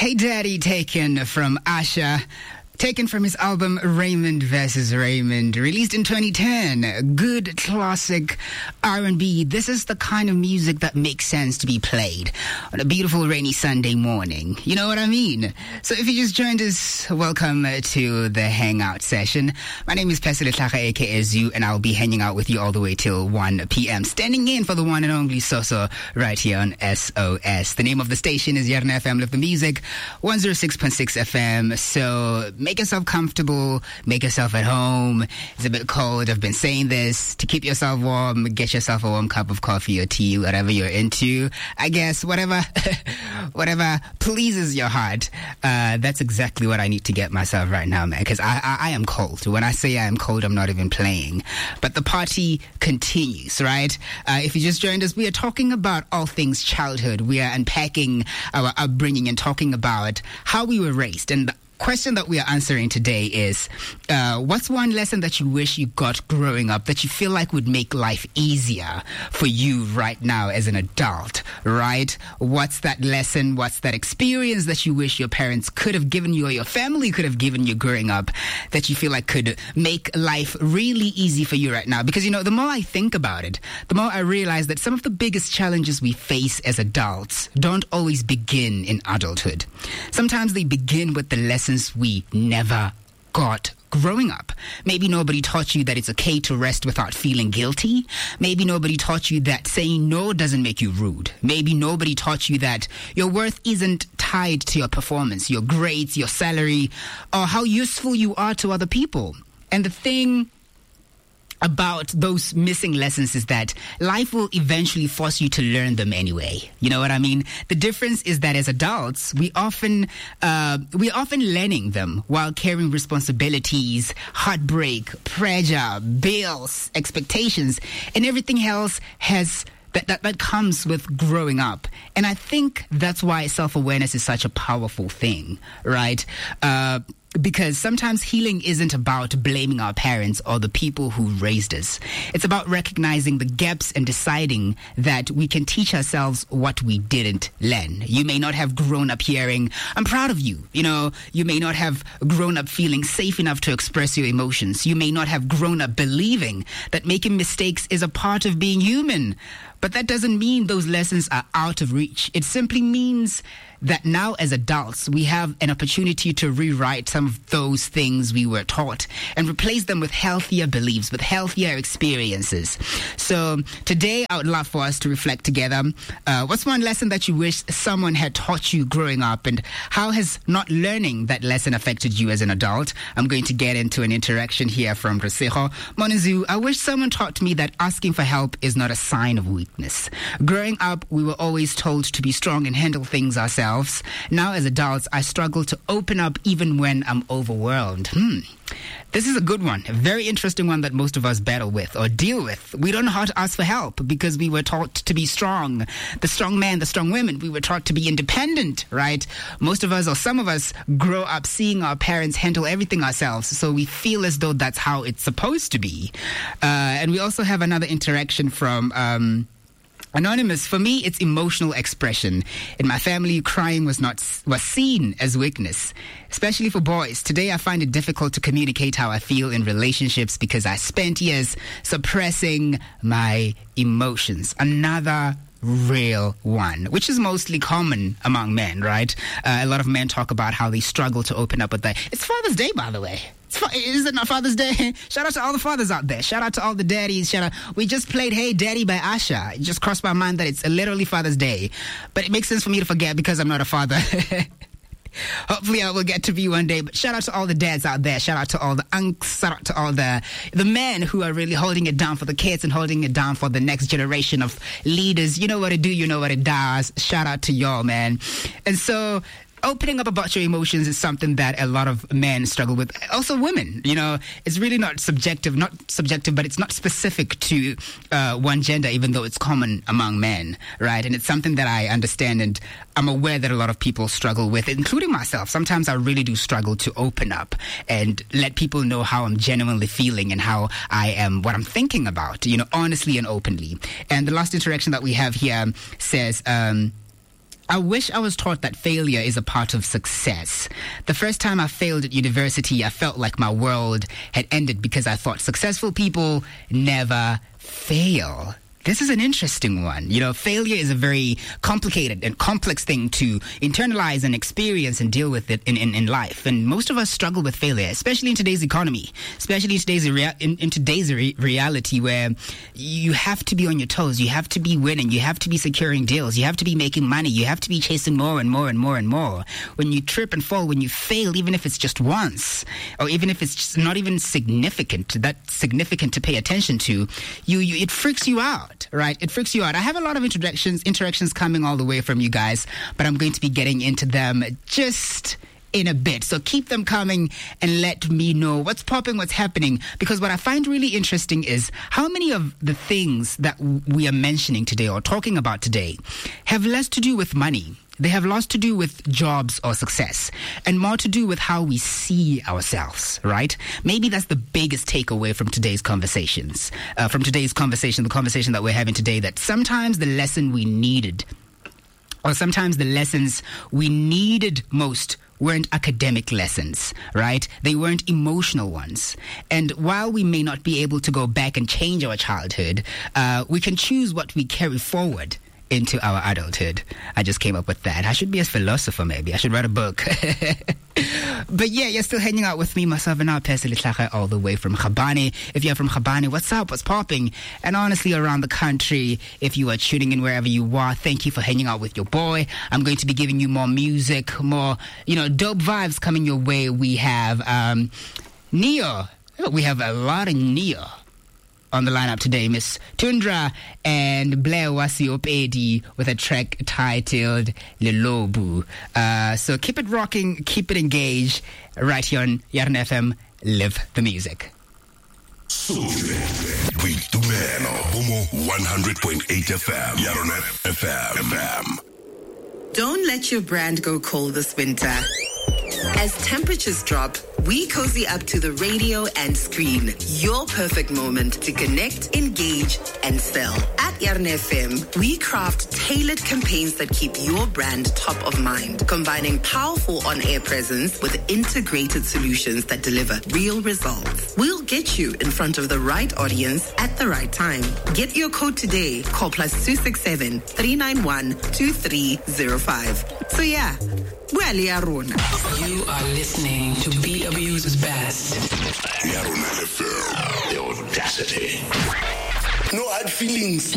Hey Daddy, taken from Asha. Taken from his album Raymond vs. Raymond, released in 2010. Good classic R&B. This is the kind of music that makes sense to be played on a beautiful rainy Sunday morning. You know what I mean? So if you just joined us, welcome to the Hangout session. My name is Pesile Tlhaga, aka Zu, and I'll be hanging out with you all the way till 1 p.m. Standing in for the one and only Soso right here on SOS. The name of the station is Yarna FM Live the Music, 106.6 FM. So make yourself comfortable, make yourself at home. It's a bit cold. I've been saying this to keep yourself warm. Get yourself a warm cup of coffee or tea, whatever you're into. I guess whatever pleases your heart. That's exactly what I need to get myself right now, man, because I am cold. When I say I am cold, I'm not even playing. But the party continues, right? If you just joined us, we are talking about all things childhood. We are unpacking our upbringing and talking about how we were raised. And the question that we are answering today is, what's one lesson that you wish you got growing up that you feel like would make life easier for you right now as an adult, right? What's that lesson? What's that experience that you wish your parents could have given you or your family could have given you growing up that you feel like could make life really easy for you right now? Because, you know, the more I think about it, the more I realize that some of the biggest challenges we face as adults don't always begin in adulthood. Sometimes they begin with the lessons we never got growing up. Maybe nobody taught you that it's okay to rest without feeling guilty. Maybe nobody taught you that saying no doesn't make you rude. Maybe nobody taught you that your worth isn't tied to your performance, your grades, your salary, or how useful you are to other people. And the thing about those missing lessons is that life will eventually force you to learn them anyway. You know what I mean? The difference is that as adults, we're often learning them while carrying responsibilities, heartbreak, pressure, bills, expectations, and everything else that comes with growing up. And I think that's why self-awareness is such a powerful thing, right? Because sometimes healing isn't about blaming our parents or the people who raised us. It's about recognizing the gaps and deciding that we can teach ourselves what we didn't learn. You may not have grown up hearing, "I'm proud of you." You know, you may not have grown up feeling safe enough to express your emotions. You may not have grown up believing that making mistakes is a part of being human. But that doesn't mean those lessons are out of reach. It simply means that now as adults, we have an opportunity to rewrite some of those things we were taught and replace them with healthier beliefs, with healthier experiences. So today, I would love for us to reflect together. What's one lesson that you wish someone had taught you growing up, and how has not learning that lesson affected you as an adult? I'm going to get into an interaction here from Rosejo. Monizu, I wish someone taught me that asking for help is not a sign of weakness. Growing up, we were always told to be strong and handle things ourselves. Now, as adults, I struggle to open up even when I'm overwhelmed. This is a good one, a very interesting one that most of us battle with or deal with. We don't know how to ask for help because we were taught to be strong. The strong man, the strong women. We were taught to be independent, right? Most of us, or some of us, grow up seeing our parents handle everything ourselves, so we feel as though that's how it's supposed to be. And we also have another interaction from Anonymous. For me, it's emotional expression. In my family, crying was seen as weakness, especially for boys. Today, I find it difficult to communicate how I feel in relationships because I spent years suppressing my emotions. Another real one, which is mostly common among men, right? A lot of men talk about how they struggle to open up with that. It's Father's Day, by the way. Is it not Father's Day? Shout out to all the fathers out there. Shout out to all the daddies. We just played Hey Daddy by Asha. It just crossed my mind that it's literally Father's Day. But it makes sense for me to forget because I'm not a father. Hopefully I will get to be one day. But shout out to all the dads out there. Shout out to all the unks. Shout out to all the men who are really holding it down for the kids and holding it down for the next generation of leaders. You know what it do. You know what it does. Shout out to y'all, man. And so opening up about your emotions is something that a lot of men struggle with. Also women, you know, it's really not subjective, but it's not specific to one gender, even though it's common among men, right? And it's something that I understand and I'm aware that a lot of people struggle with, including myself. Sometimes I really do struggle to open up and let people know how I'm genuinely feeling and how I am, what I'm thinking about, you know, honestly and openly. And the last interaction that we have here says, I wish I was taught that failure is a part of success. The first time I failed at university, I felt like my world had ended because I thought successful people never fail. This is an interesting one. You know, failure is a very complicated and complex thing to internalize and experience and deal with it in life. And most of us struggle with failure, especially in today's economy, especially in today's reality where you have to be on your toes, you have to be winning, you have to be securing deals, you have to be making money, you have to be chasing more and more and more and more. When you trip and fall, when you fail, even if it's just once, or even if it's just not even significant to pay attention to, it freaks you out. Right, it freaks you out. I have a lot of interactions coming all the way from you guys, but I'm going to be getting into them just in a bit. So keep them coming and let me know what's popping, what's happening. Because what I find really interesting is how many of the things that we are mentioning today or talking about today have less to do with money. They have lots to do with jobs or success and more to do with how we see ourselves, right? Maybe that's the biggest takeaway from today's conversations, the conversation that we're having today, that sometimes the lesson we needed, or sometimes the lessons we needed most, weren't academic lessons, right? They weren't emotional ones. And while we may not be able to go back and change our childhood, we can choose what we carry forward into our adulthood. I just came up with that. I should be a philosopher, maybe. I should write a book. But yeah, you're still hanging out with me, myself, and all the way from Khabane. If you're from Khabane, what's up? What's popping? And honestly, around the country, if you are tuning in wherever you are, thank you for hanging out with your boy. I'm going to be giving you more music, more, dope vibes coming your way. We have Neo. We have a lot of Neo on the lineup today, Miss Tundra and Blair Wasiopedi with a track titled Lelobu. So keep it rocking, keep it engaged, right here on Yarn FM. Live the music. 100.8 FM. Yarn FM. Don't let your brand go cold this winter. As temperatures drop, we cozy up to the radio and screen. Your perfect moment to connect, engage, and sell. At Yarn FM, we craft tailored campaigns that keep your brand top of mind, combining powerful on-air presence with integrated solutions that deliver real results. We'll get you in front of the right audience at the right time. Get your code today. Call +267 391 2305. So yeah, you are listening to BW's best. The audacity. No hard feelings.